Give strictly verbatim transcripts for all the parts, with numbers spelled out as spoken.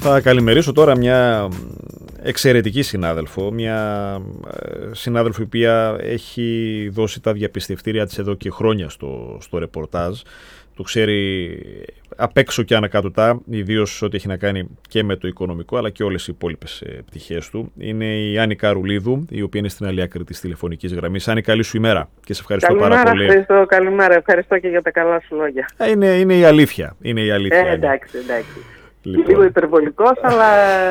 Θα καλημερίσω τώρα μια εξαιρετική συνάδελφο, μια συνάδελφο η οποία έχει δώσει τα διαπιστευτήριά της εδώ και χρόνια στο, στο ρεπορτάζ. Το ξέρει απ' έξω και ανακατοτά, ιδίως ό,τι έχει να κάνει και με το οικονομικό, αλλά και όλες οι υπόλοιπες πτυχές του. Είναι η Άννη Καρουλίδου, η οποία είναι στην άλλη άκρη της τηλεφωνικής γραμμής. Άννη, καλή σου ημέρα και σε ευχαριστώ καλημέρα, πάρα πολύ. Ευχαριστώ, καλημέρα, ευχαριστώ και για τα καλά σου λόγια. Είναι, είναι η αλήθεια. Είναι η αλήθεια. Ε, εντάξει, εντάξει. Λοιπόν. Λίγο υπερβολικός, αλλά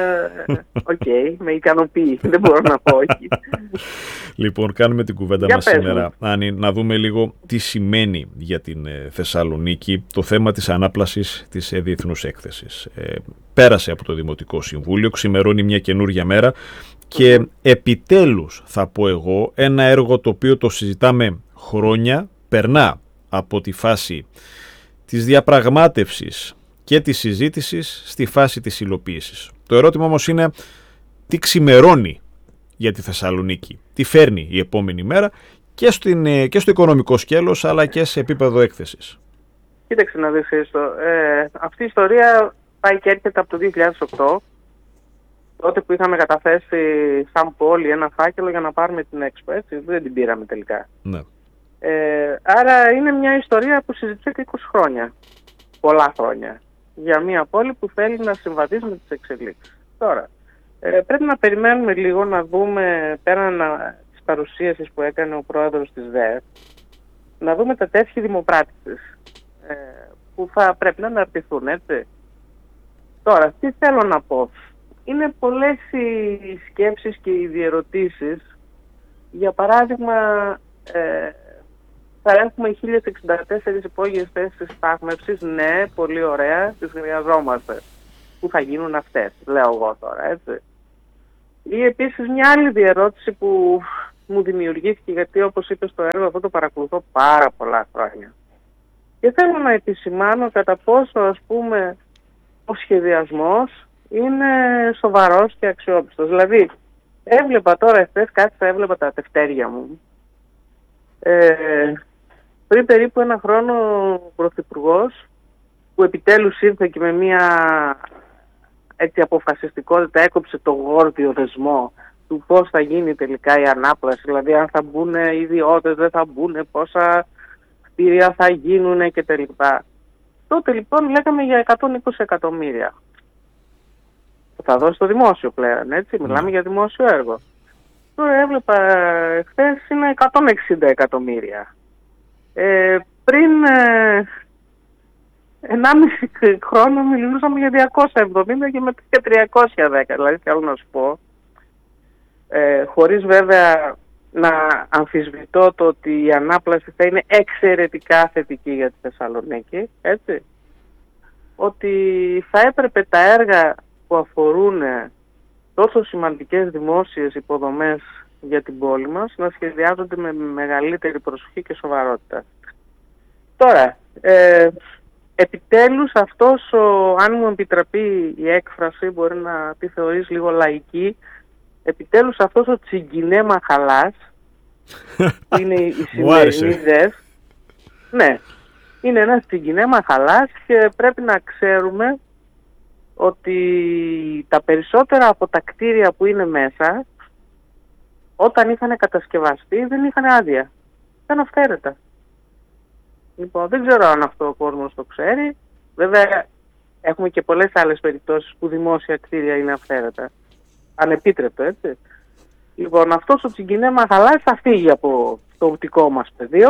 οκ, okay, με ικανοποιεί, δεν μπορώ να πω όχι. Λοιπόν, κάνουμε την κουβέντα για μας σήμερα, Άννη, να δούμε λίγο τι σημαίνει για την ε, Θεσσαλονίκη το θέμα της ανάπλασης της ε, διεθνούς έκθεσης. Ε, πέρασε από το Δημοτικό Συμβούλιο, ξημερώνει μια καινούργια μέρα και mm-hmm. επιτέλους, θα πω εγώ, ένα έργο το οποίο το συζητάμε χρόνια, περνά από τη φάση της διαπραγμάτευσης και της συζήτησης στη φάση της υλοποίησης. Το ερώτημα όμως είναι τι ξημερώνει για τη Θεσσαλονίκη, τι φέρνει η επόμενη μέρα και, στην, και στο οικονομικό σκέλος αλλά και σε επίπεδο έκθεσης. Κοίταξε να δεις, ε, αυτή η ιστορία πάει και έρχεται από το δύο χιλιάδες οκτώ, τότε που είχαμε καταθέσει σαν πόλη ένα φάκελο για να πάρουμε την Expo, έτσι, δεν την πήραμε τελικά. Ναι. Ε, άρα είναι μια ιστορία που συζητιέται είκοσι χρόνια, πολλά χρόνια, για μια πόλη που θέλει να συμβαδίσει με τις εξελίξεις. Τώρα, ε, πρέπει να περιμένουμε λίγο να δούμε, πέραν της παρουσίασης που έκανε ο πρόεδρος της ΔΕΕ, να δούμε τα τέτοιοι δημοπράτησες ε, που θα πρέπει να αναρτηθούν, έτσι. Τώρα, τι θέλω να πω. Είναι πολλές οι σκέψεις και οι διερωτήσεις. Για παράδειγμα, ε, θα έχουμε χίλιες εξήντα τέσσερις υπόγειες θέσεις στάθμευσης. Ναι, πολύ ωραία, τις χρειαζόμαστε. Πού θα γίνουν αυτές, λέω εγώ τώρα, έτσι. Ή επίσης μια άλλη διερώτηση που μου δημιουργήθηκε, γιατί όπως είπε στο έργο, αυτό το παρακολουθώ πάρα πολλά χρόνια. Και θέλω να επισημάνω κατά πόσο, ας πούμε, ο σχεδιασμός είναι σοβαρός και αξιόπιστος. Δηλαδή, έβλεπα τώρα εχθές, κάτσα έβλεπα τα τευτέρια μου. Ε, πριν περίπου ένα χρόνο ο Πρωθυπουργός, που επιτέλους ήρθε και με μια έτσι αποφασιστικότητα έκοψε το γόρδιο δεσμό του πώς θα γίνει τελικά η ανάπλαση, δηλαδή αν θα μπουν οι ιδιώτες, δεν θα μπουν, πόσα κτίρια θα γίνουν κτλ. Τότε λοιπόν λέγαμε για εκατόν είκοσι εκατομμύρια. Θα δώσει το δημόσιο πλέον, έτσι, μιλάμε mm. για δημόσιο έργο. Τώρα έβλεπα χθες είναι εκατόν εξήντα εκατομμύρια. Ε, πριν ε, ενάμιση χρόνο μιλούσαμε για διακόσια εβδομήντα και μετά για τριακόσια δέκα. Δηλαδή θέλω να σου πω, ε, χωρίς βέβαια να αμφισβητώ το ότι η ανάπλαση θα είναι εξαιρετικά θετική για τη Θεσσαλονίκη, έτσι, ότι θα έπρεπε τα έργα που αφορούν τόσο σημαντικές δημόσιες υποδομές για την πόλη μας να σχεδιάζονται με μεγαλύτερη προσοχή και σοβαρότητα. Τώρα, ε, επιτέλους αυτός, ο, αν μου επιτραπεί η έκφραση, μπορεί να τη θεωρείς λίγο λαϊκή, επιτέλους αυτός ο τσιγκινέ μαχαλάς, που είναι η σημερινή ΔΕΣ, ναι, είναι ένας τσιγκινέ μαχαλάς και πρέπει να ξέρουμε ότι τα περισσότερα από τα κτίρια που είναι μέσα, όταν είχαν κατασκευαστεί, δεν είχαν άδεια. Ήταν αυθαίρετα. Λοιπόν, δεν ξέρω αν αυτό ο κόσμος το ξέρει. Βέβαια, έχουμε και πολλές άλλες περιπτώσεις που δημόσια κτίρια είναι αυθαίρετα. Ανεπίτρεπτο, έτσι. Λοιπόν, αυτός ο τσιγκινέ μαχαλάς θα φύγει από το οπτικό μας πεδίο.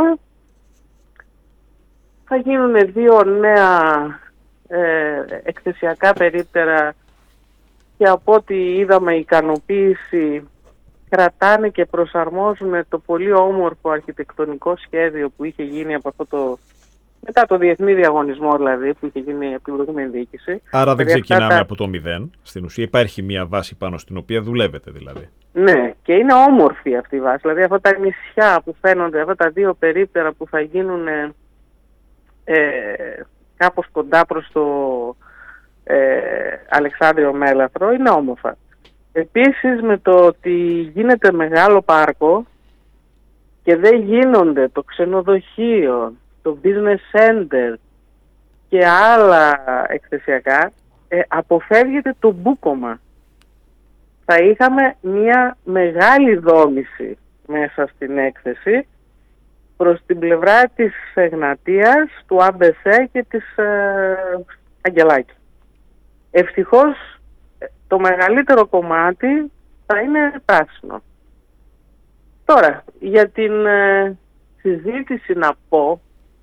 Θα γίνουν δύο νέα ε, εκθεσιακά περίπτερα και από ό,τι είδαμε η ικανοποίηση κρατάνε και προσαρμόζουν το πολύ όμορφο αρχιτεκτονικό σχέδιο που είχε γίνει από αυτό το, μετά το διεθνή διαγωνισμό δηλαδή που είχε γίνει από την προηγούμενη διοίκηση. Άρα δεν ξεκινάμε τα... από το μηδέν. Στην ουσία υπάρχει μια βάση πάνω στην οποία δουλεύετε δηλαδή. Ναι, και είναι όμορφη αυτή η βάση. Δηλαδή αυτά τα νησιά που φαίνονται, αυτά τα δύο περίπτερα που θα γίνουν ε, κάπως κοντά προς το ε, Αλεξάνδριο Μέλαθρο είναι όμορφα. Επίσης με το ότι γίνεται μεγάλο πάρκο και δεν γίνονται το ξενοδοχείο, το business center και άλλα εκθεσιακά, ε, αποφεύγεται το μπούκομα. Θα είχαμε μια μεγάλη δόμηση μέσα στην έκθεση προς την πλευρά της Εγνατίας, του Άμπεσέ και της ε, Αγγελάκη. Ευτυχώς το μεγαλύτερο κομμάτι θα είναι πράσινο. Τώρα, για την ε, συζήτηση να πω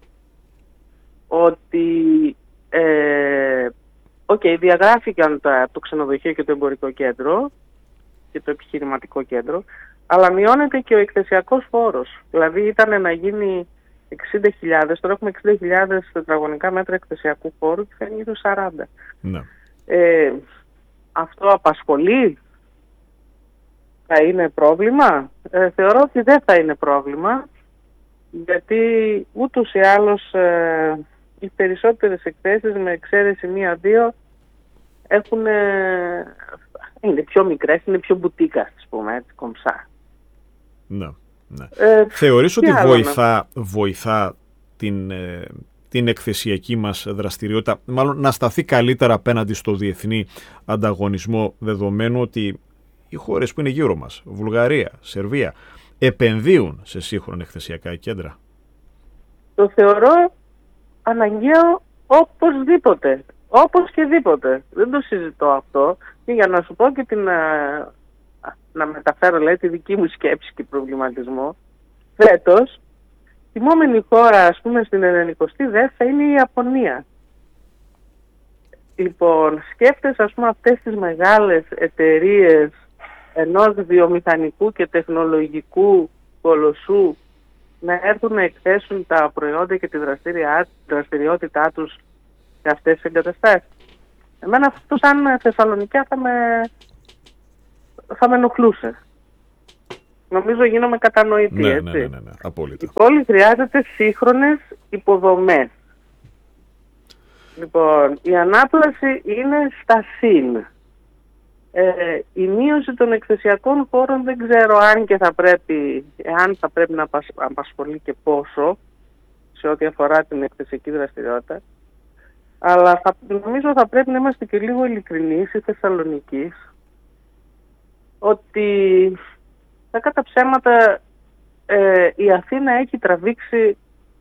ότι ε, okay, διαγράφηκαν τα, το ξενοδοχείο και το εμπορικό κέντρο και το επιχειρηματικό κέντρο, αλλά μειώνεται και ο εκθεσιακός φόρος. Δηλαδή ήταν να γίνει εξήντα χιλιάδες, τώρα έχουμε εξήντα χιλιάδες τετραγωνικά μέτρα εκθεσιακού φόρου και θα είναι γύρω σαράντα. Ναι. Ε, αυτό απασχολεί? Θα είναι πρόβλημα? Ε, θεωρώ ότι δεν θα είναι πρόβλημα, γιατί ούτως ή άλλως ε, οι περισσότερες εκθέσεις, με εξαίρεση μία-δύο, έχουν, ε, είναι πιο μικρές, είναι πιο μπουτίκα, ας πούμε, έτσι, κομψά. Ναι, ναι. Ε, Θεωρείς ότι άλλο, βοηθά, βοηθά την, ε, την εκθεσιακή μας δραστηριότητα, μάλλον να σταθεί καλύτερα απέναντι στο διεθνή ανταγωνισμό, δεδομένου ότι οι χώρες που είναι γύρω μας, Βουλγαρία, Σερβία, επενδύουν σε σύγχρονα εκθεσιακά κέντρα? Το θεωρώ αναγκαίο οπωσδήποτε. Όπως και δίποτε. Δεν το συζητώ αυτό. Και για να σου πω και την, να μεταφέρω, λέει, τη δική μου σκέψη και προβληματισμό, φέτος, τιμόμενη χώρα, ας πούμε, στην ενενηκοστή δεύτερη θα είναι η Ιαπωνία. Λοιπόν, σκέφτεσαι, ας πούμε, αυτές τις μεγάλες εταιρείες ενός βιομηχανικού και τεχνολογικού κολοσσού να έρθουν να εκθέσουν τα προϊόντα και τη δραστηριότητά τους σε αυτές τις εγκαταστάσεις. Εμένα αυτό σαν Θεσσαλονικιά θα με, θα με ενοχλούσε. Νομίζω γίνομαι κατανοητή, ναι, έτσι. Ναι, ναι, ναι, ναι, απόλυτα. Η πόλη χρειάζεται σύγχρονες υποδομές. Λοιπόν, η ανάπλαση είναι στα συν. Ε, η μείωση των εκθεσιακών φόρων δεν ξέρω αν και θα πρέπει, αν θα πρέπει να απασχολεί και πόσο σε ό,τι αφορά την εκθεσιακή δραστηριότητα. Αλλά θα, νομίζω θα πρέπει να είμαστε και λίγο ειλικρινείς στη Θεσσαλονίκη, ότι τα κατά ψέματα ε, η Αθήνα έχει τραβήξει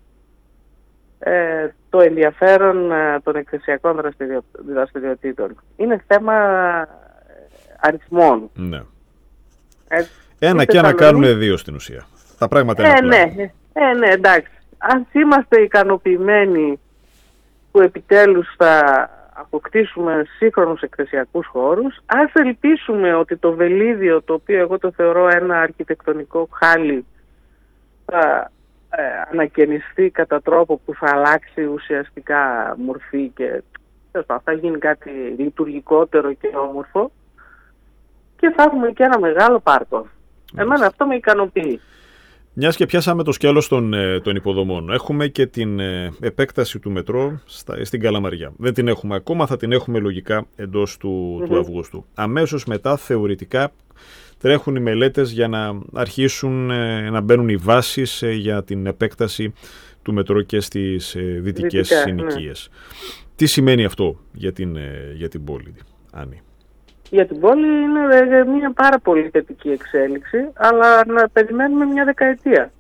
ε, το ενδιαφέρον ε, των εκθεσιακών δραστηριο, δραστηριοτήτων. Είναι θέμα αριθμών. Ναι. Ε, ένα και ένα κάνουν δύο στην ουσία. Τα πράγματα είναι ε, απλά. Ναι, ε, ναι, εντάξει. Αν είμαστε ικανοποιημένοι που επιτέλους θα αποκτήσουμε σύγχρονους εκθεσιακούς χώρους, ας ελπίσουμε ότι το Βελίδιο, το οποίο εγώ το θεωρώ ένα αρχιτεκτονικό χάλι, θα ε, ανακαινιστεί κατά τρόπο που θα αλλάξει ουσιαστικά μορφή και θα γίνει κάτι λειτουργικότερο και όμορφο και θα έχουμε και ένα μεγάλο πάρκο. Εμένα αυτό με ικανοποιεί. Μιας και πιάσαμε το σκέλος των, των υποδομών, έχουμε και την ε, επέκταση του μετρό στα, στην Καλαμαριά. Δεν την έχουμε ακόμα, θα την έχουμε λογικά εντός του, mm-hmm. του Αυγούστου. Αμέσως μετά θεωρητικά τρέχουν οι μελέτες για να αρχίσουν ε, να μπαίνουν οι βάσεις ε, για την επέκταση του μετρό και στις ε, δυτικές συνοικίες. Ναι. Τι σημαίνει αυτό για την, ε, για την πόλη, Άννη? Για την πόλη είναι μια πάρα πολύ θετική εξέλιξη, αλλά να περιμένουμε μια δεκαετία.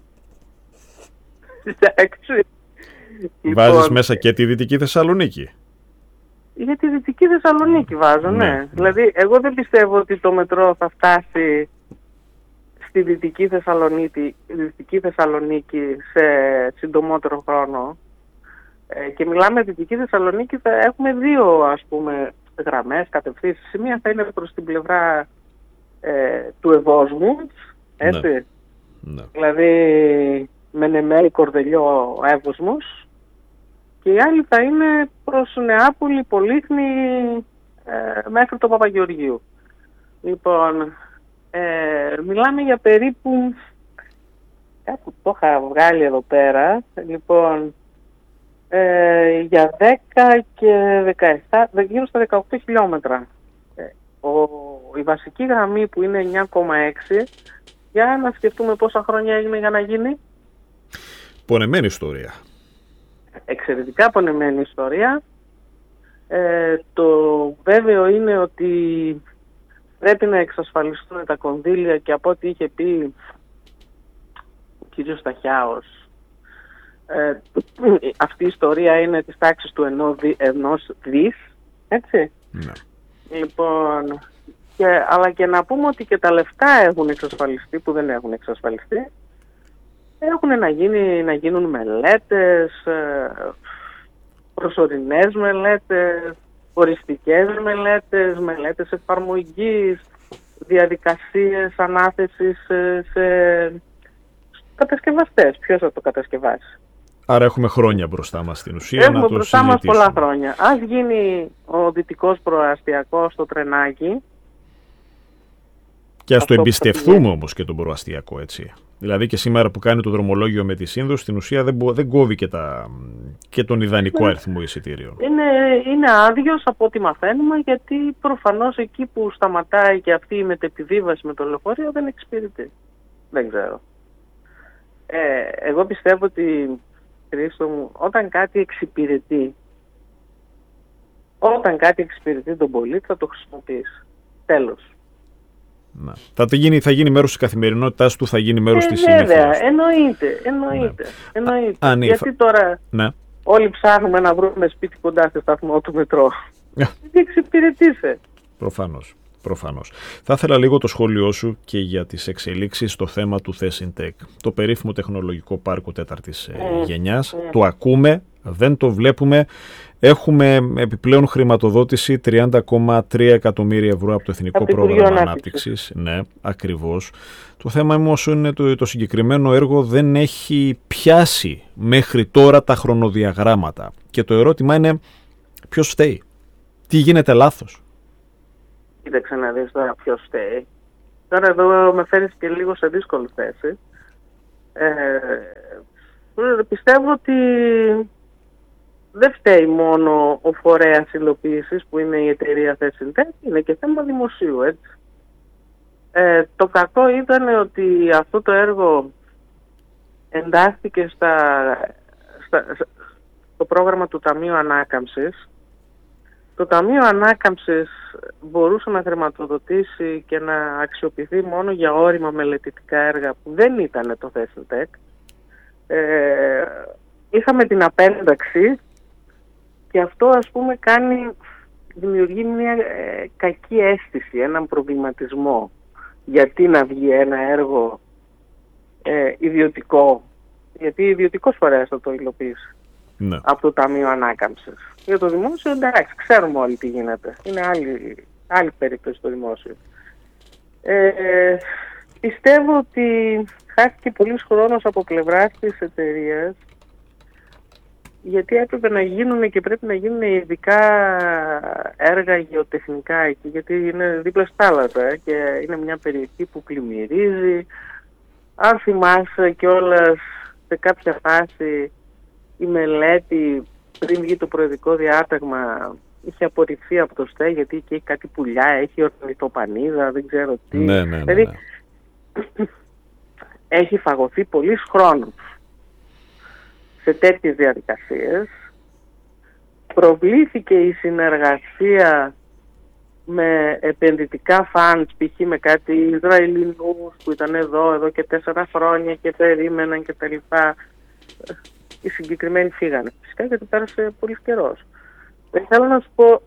Βάζεις λοιπόν, μέσα και τη Δυτική Θεσσαλονίκη? Για τη Δυτική Θεσσαλονίκη βάζω, ναι. ναι. Δηλαδή, εγώ δεν πιστεύω ότι το μετρό θα φτάσει στη Δυτική Θεσσαλονίκη, Δυτική Θεσσαλονίκη σε συντομότερο χρόνο. Ε, και μιλάμε Δυτική Θεσσαλονίκη, θα έχουμε δύο, ας πούμε, γραμμές κατευθύνσεις. Η μία θα είναι προς την πλευρά ε, του Ευόσμου, έτσι. Ναι. Ναι. Δηλαδή Μενεμέλη, Κορδελιό, Εύωσμος. Και η άλλη θα είναι προς Νεάπολη, Πολύχνη, ε, μέχρι το Παπαγεωργίου. Λοιπόν, ε, μιλάμε για περίπου, κάπου το είχα βγάλει εδώ πέρα, λοιπόν, Ε, για δέκα και δεκαεπτά, γύρω στα δεκαοκτώ χιλιόμετρα. Ε, ο, η βασική γραμμή που είναι εννιά κόμμα έξι, για να σκεφτούμε πόσα χρόνια έγινε για να γίνει. Πονεμένη ιστορία. Εξαιρετικά πονεμένη ιστορία. Ε, το βέβαιο είναι ότι πρέπει να εξασφαλιστούν τα κονδύλια και από ό,τι είχε πει ο κ. Σταχιάος, ε, αυτή η ιστορία είναι της τάξης του ενός δις, έτσι. Ναι. Λοιπόν, και, αλλά και να πούμε ότι και τα λεφτά έχουν εξασφαλιστεί που δεν έχουν εξασφαλιστεί. Έχουν να, γίνει, να γίνουν μελέτες, προσωρινές μελέτες, οριστικές μελέτες, μελέτες εφαρμογής, διαδικασίες ανάθεσης σε, σε κατασκευαστές. Ποιος θα το κατασκευάσει? Άρα έχουμε χρόνια μπροστά μας στην ουσία. Έχουμε να το μπροστά μας πολλά συζητήσουμε. χρόνια. Ας γίνει ο δυτικός προαστιακός στο τρενάκι. Και ας το Αυτό εμπιστευτούμε όμως και τον προαστιακό, έτσι. Δηλαδή και σήμερα που κάνει το δρομολόγιο με τη Σύνδος, στην ουσία δεν, μπο, δεν κόβει και, τα, και τον ιδανικό ναι. αριθμό εισιτήριων. Είναι, είναι άδειος από ό,τι μαθαίνουμε, γιατί προφανώς εκεί που σταματάει και αυτή η μετεπιβίβαση με το λεωφορείο δεν εξυπηρετεί. Δεν ξέρω. Ε, εγώ πιστεύω ότι, Χρήστο μου, όταν κάτι εξυπηρετεί, όταν κάτι εξυπηρετεί τον πολίτη θα το χρησιμοποιήσει. Τέλος. Να. Θα, γίνει, θα γίνει μέρος της καθημερινότητάς του, θα γίνει μέρος ε, της συνήθειας. Βέβαια, εννοείται, εννοείται. Ναι. εννοείται. Α, ναι, γιατί θα... τώρα ναι. όλοι ψάχνουμε να βρούμε σπίτι κοντά στο σταθμό του μετρό. Γιατί εξυπηρετήσε. Προφανώς. Προφανώς. Θα ήθελα λίγο το σχόλιο σου και για τις εξελίξεις στο θέμα του Thesintec, το περίφημο τεχνολογικό πάρκο τέταρτης mm. γενιάς. Mm. Το ακούμε, δεν το βλέπουμε. Έχουμε επιπλέον χρηματοδότηση τριάντα κόμμα τρία εκατομμύρια ευρώ από το Εθνικό από Πρόγραμμα Ανάπτυξης. Ναι, ακριβώς. Το θέμα όμως είναι ότι το, το συγκεκριμένο έργο δεν έχει πιάσει μέχρι τώρα τα χρονοδιαγράμματα. Και το ερώτημα είναι ποιος φταίει, τι γίνεται λάθος. Κοίταξε να δεις τώρα ποιος φταίει. Τώρα εδώ με φέρεις και λίγο σε δύσκολη θέση. Ε, πιστεύω ότι δεν φταίει μόνο ο φορέας υλοποίησης που είναι η εταιρεία Thesintec, είναι και θέμα δημοσίου, έτσι. Ε, το κακό ήταν ότι αυτό το έργο εντάχθηκε στα, στα, στο πρόγραμμα του Ταμείου Ανάκαμψης. Το Ταμείο Ανάκαμψης μπορούσε να χρηματοδοτήσει και να αξιοποιηθεί μόνο για όρημα μελετητικά έργα που δεν ήταν το Thesintec. Ε, είχαμε την απένταξη και αυτό, ας πούμε, κάνει, δημιουργεί μια ε, κακή αίσθηση, έναν προβληματισμό. Γιατί να βγει ένα έργο ε, ιδιωτικό, γιατί ιδιωτικός φορέας θα το υλοποιήσει. Ναι. Από το Ταμείο Ανάκαμψης. Για το δημόσιο, εντάξει, ξέρουμε όλοι τι γίνεται. Είναι άλλη, άλλη περίπτωση το δημόσιο. Ε, πιστεύω ότι χάθηκε πολύς χρόνος από πλευράς της εταιρείας, γιατί έπρεπε να γίνουν και πρέπει να γίνουν ειδικά έργα γεωτεχνικά εκεί, γιατί είναι δίπλα στη θάλασσα και είναι μια περιοχή που πλημμυρίζει. Αν θυμάσαι κιόλας, σε κάποια φάση η μελέτη πριν βγει το προεδρικό διάταγμα είχε απορριφθεί από το ΣΤΕ, γιατί εκεί έχει κάτι πουλιά, έχει ορνηθοπανίδα, δεν ξέρω τι. Ναι, ναι, ναι, ναι. Δηλαδή έχει φαγωθεί πολύς χρόνος σε τέτοιες διαδικασίες. Προβλήθηκε η συνεργασία με επενδυτικά funds, π.χ. με κάτι Ισραηλινούς που ήταν εδώ, εδώ και τέσσερα χρόνια και περίμεναν και τα λοιπά. Οι συγκεκριμένοι φύγανε. Φυσικά, γιατί πέρασε πολύ καιρός. Δεν θέλω να σου πω,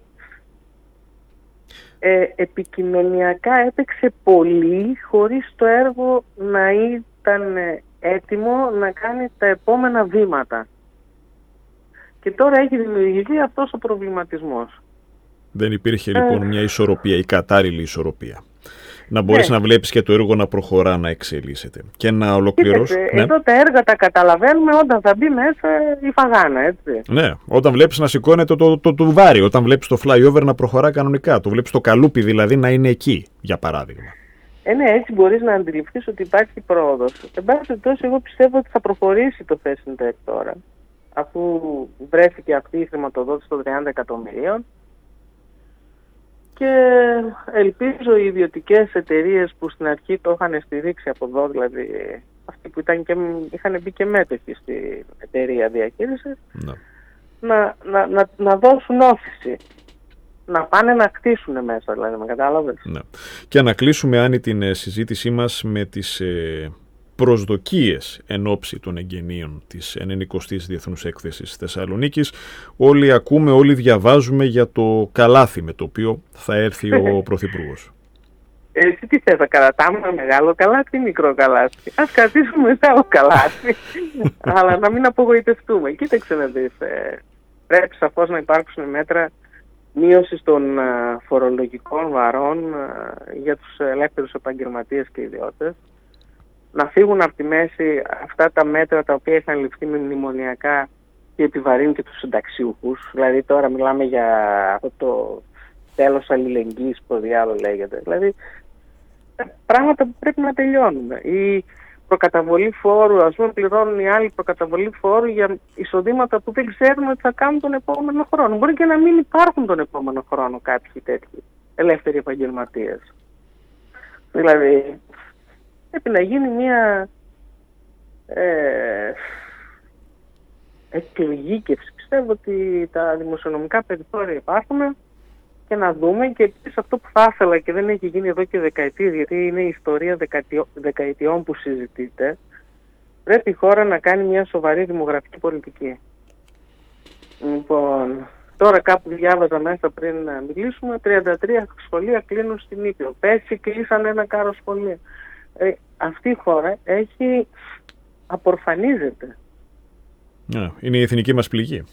ε, επικοινωνιακά έπαιξε πολύ χωρίς το έργο να ήταν έτοιμο να κάνει τα επόμενα βήματα. Και τώρα έχει δημιουργηθεί αυτός ο προβληματισμός. Δεν υπήρχε λοιπόν ε... μια ισορροπία, η κατάλληλη ισορροπία. Να μπορείς ναι. να βλέπεις και το έργο να προχωρά, να εξελίσσεται. Και να ολοκληρώσει. Ναι. Εδώ τα έργα τα καταλαβαίνουμε όταν θα μπει μέσα η φαγάνα, έτσι. Ναι, όταν βλέπεις να σηκώνεται το, το, το βάρη, όταν βλέπεις το flyover να προχωρά κανονικά, το βλέπεις το καλούπι δηλαδή να είναι εκεί, για παράδειγμα. Ε, ναι, έτσι μπορείς να αντιληφθείς ότι υπάρχει πρόοδος. Εν πάση περιπτώσει, εγώ πιστεύω ότι θα προχωρήσει το Thesintec τώρα, αφού βρέθηκε αυτή η χρηματοδότηση των τριάντα εκατομμυρίων. Και ελπίζω οι ιδιωτικές εταιρείες που στην αρχή το είχαν στηρίξει από εδώ, δηλαδή αυτοί που ήταν και, είχαν μπει και μέτοχοι στην εταιρεία διαχείρισης, no. να, να, να, να δώσουν όθηση. Να πάνε να χτίσουν μέσα, δηλαδή, με κατάλαβες. Ναι. Και να κλείσουμε, Άννη, την συζήτησή μας με τις ε, προσδοκίες εν ώψη των εγγενείων της ενενηκοστής Διεθνούς Έκθεσης Θεσσαλονίκης. Όλοι ακούμε, όλοι διαβάζουμε για το καλάθι με το οποίο θα έρθει ο Πρωθυπουργός. Εσύ τι θες, θα κρατάμε μεγάλο καλάθι ή μικρό καλάθι? Ας κρατήσουμε μεγάλο καλάθι, αλλά να μην απογοητευτούμε. Κοίταξε να δεις, ε, πρέπει σαφώς να υπάρξουν μέτρα μείωσης των ε, φορολογικών βαρών ε, για τους ελεύθερους επαγγελματίες και ιδιώτες, να φύγουν από τη μέση αυτά τα μέτρα τα οποία είχαν ληφθεί με μνημονιακά και επιβαρύνουν και τους συνταξιούχους. Δηλαδή τώρα μιλάμε για αυτό το τέλος αλληλεγγύης που διάλογο λέγεται. Δηλαδή πράγματα που πρέπει να τελειώνουν. Η προκαταβολή φόρου, ας πούμε, πληρώνουν οι άλλοι προκαταβολή φόρου για εισοδήματα που δεν ξέρουν ότι θα κάνουν τον επόμενο χρόνο. Μπορεί και να μην υπάρχουν τον επόμενο χρόνο κάποιοι τέτοιοι ελεύθεροι επαγγελματίες. Δηλαδή πρέπει να γίνει μια ε, εκλογήκευση. Πιστεύω ότι τα δημοσιονομικά περιθώρια υπάρχουν και να δούμε, και επίσης αυτό που θα ήθελα και δεν έχει γίνει εδώ και δεκαετίες, γιατί είναι η ιστορία δεκαετιών που συζητείται, πρέπει η χώρα να κάνει μια σοβαρή δημογραφική πολιτική. Λοιπόν, τώρα κάπου διάβαζα μέσα πριν να μιλήσουμε, τριάντα τρία σχολεία κλείνουν στην Ήπειρο. Πέρσι κλείσαν ένα κάρο σχολεία. Ε, αυτή η χώρα έχει απορφανίζεται. Yeah, είναι η εθνική μας πληγή.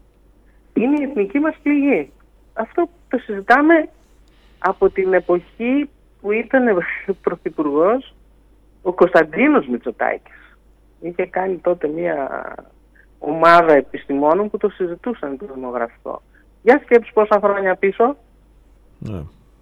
Είναι η εθνική μας πληγή. Αυτό το συζητάμε από την εποχή που ήταν πρωθυπουργός ο Κωνσταντίνος Μητσοτάκης. Είχε κάνει τότε μια ομάδα επιστημόνων που το συζητούσαν το δημογραφικό. Για σκέψου πόσα χρόνια πίσω. Yeah.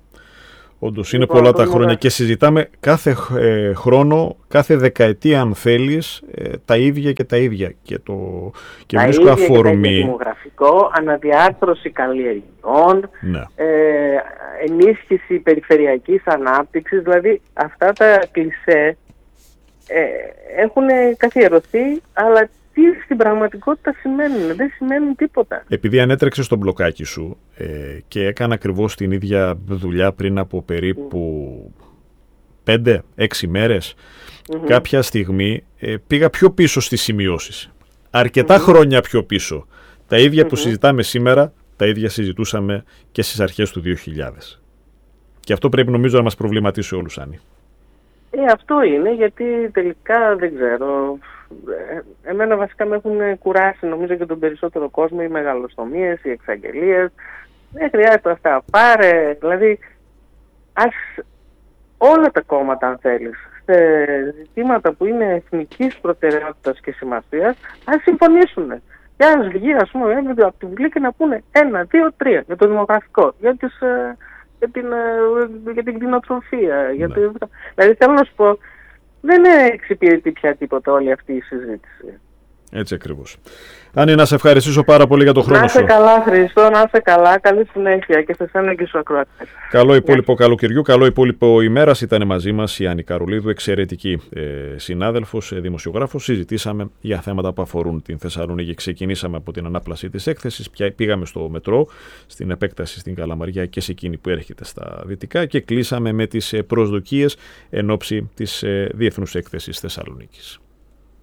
Όντως είναι πολλά τα χρόνια και συζητάμε κάθε ε, χρόνο, κάθε δεκαετία αν θέλεις, ε, τα ίδια και τα ίδια. Και, το, και τα βρίσκω ίδια αφορμή. Και δημογραφικό, αναδιάρθρωση καλλιεργειών, ναι. ε, ενίσχυση περιφερειακής ανάπτυξης, δηλαδή αυτά τα κλισέ ε, έχουν καθιερωθεί, αλλά τι στην πραγματικότητα σημαίνουν? Δεν σημαίνουν τίποτα. Επειδή ανέτρεξες στο μπλοκάκι σου ε, και έκανα ακριβώς την ίδια δουλειά πριν από περίπου πέντε έξι μέρες, mm-hmm. κάποια στιγμή ε, πήγα πιο πίσω στις σημειώσεις. Αρκετά mm-hmm. χρόνια πιο πίσω. Τα ίδια mm-hmm. που συζητάμε σήμερα, τα ίδια συζητούσαμε και στις αρχές του δύο χιλιάδες. Και αυτό πρέπει νομίζω να μας προβληματίσει όλους, Άννη. Ε, αυτό είναι, γιατί τελικά δεν ξέρω... Εμένα βασικά με έχουν κουράσει, νομίζω, και τον περισσότερο κόσμο, οι μεγαλοστομίες, οι εξαγγελίες. Δεν χρειάζεται αυτά. Πάρε, δηλαδή, ας όλα τα κόμματα, αν θέλεις, σε ζητήματα που είναι εθνικής προτεραιότητας και σημασίας, ας συμφωνήσουν. Και ας βγει, ας πούμε, από τη Βουλή και να πούνε ένα, δύο, τρία για το δημογραφικό, για, τις, για, την, για την κτηνοτροφία. Για το... Δηλαδή, θέλω να σου πω, δεν εξυπηρετεί πια τίποτα όλη αυτή η συζήτηση. Έτσι ακριβώς. Άννη, να σε ευχαριστήσω πάρα πολύ για τον χρόνο σου. Να είσαι καλά, Χρήστο, να είσαι καλά. Καλή συνέχεια και σε σένα και στους ακροατές. Καλό υπόλοιπο καλοκαιριού, καλό υπόλοιπο ημέρας. Ήταν μαζί μας η Άννη Καρολίδου, εξαιρετική ε, συνάδελφος, ε, δημοσιογράφος. Συζητήσαμε για θέματα που αφορούν την Θεσσαλονίκη. Ξεκινήσαμε από την ανάπλαση της έκθεσης, πια πήγαμε στο μετρό, στην επέκταση στην Καλαμαριά και σε εκείνη που έρχεται στα δυτικά, και κλείσαμε με τις προσδοκίες εν ώψη της ε, Διεθνούς Έκθεσης Θεσσαλονίκης.